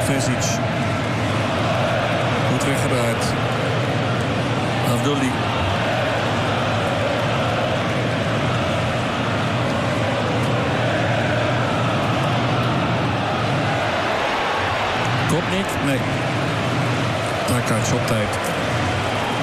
Vesic. Goed weggedraaid. Afdolli. Kopnik? Nee. Takac op tijd.